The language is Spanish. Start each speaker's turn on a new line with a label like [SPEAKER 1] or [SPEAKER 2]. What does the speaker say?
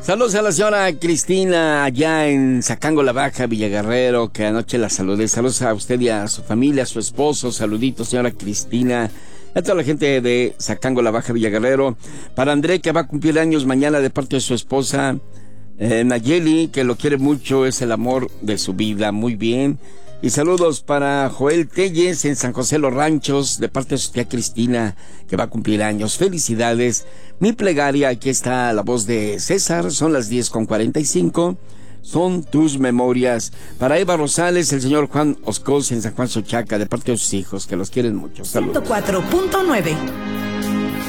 [SPEAKER 1] Saludos a la señora Cristina allá en Zacango la Baja, Villaguerrero, que anoche la saludé. Saludos a usted y a su familia, a su esposo. Saluditos, señora Cristina. A toda la gente de Zacango la Baja, Villaguerrero. Para André, que va a cumplir años mañana de parte de su esposa Nayeli, que lo quiere mucho, es el amor de su vida. Muy bien. Y saludos para Joel Telles en San José Los Ranchos, de parte de su tía Cristina, que va a cumplir años. Felicidades. Mi plegaria, aquí está la voz de César, son las 10:45. Son tus memorias. Para Eva Rosales, el señor Juan Oscos en San Juan Sochaca, de parte de sus hijos, que los quieren mucho. Saludos.
[SPEAKER 2] 104.9